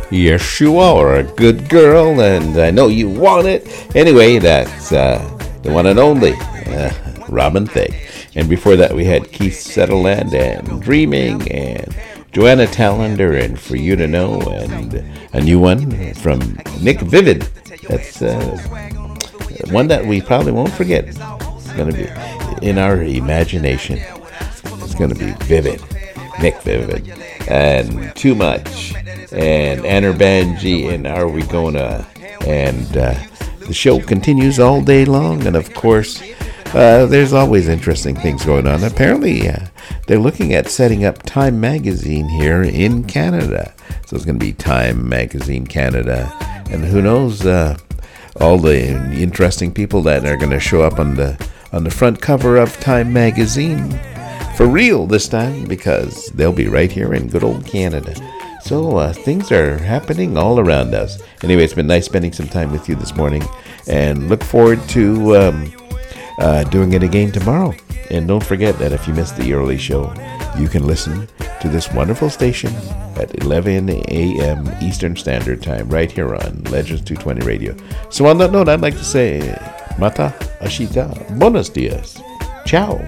Yes, you are a good girl, and I know you want it. Anyway, that's the one and only Robin Thicke. And before that, we had Keith Sutherland and Dreaming, and Joanna Tallender and For You to Know, and a new one from Nick Vivid. That's one that we probably won't forget. It's going to be in our imagination. It's going to be vivid. Nick Vivid. And Too Much. And Banji and Are We Gonna? And the show continues all day long. And of course, there's always interesting things going on. Apparently, they're looking at setting up Time Magazine here in Canada. So it's going to be Time Magazine Canada. And who knows, all the interesting people that are going to show up on the front cover of Time Magazine. For real this time, because they'll be right here in good old Canada. So things are happening all around us. Anyway, it's been nice spending some time with you this morning. And look forward to doing it again tomorrow. And don't forget that if you missed the early show, you can listen to this wonderful station at 11 a.m. Eastern Standard Time right here on Legends 220 Radio. So on that note, I'd like to say, Mata, Ashita, Buenos dias. Ciao.